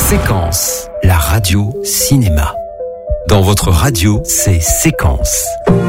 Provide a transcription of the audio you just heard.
Séquence, la radio cinéma. Dans votre radio, c'est Séquence.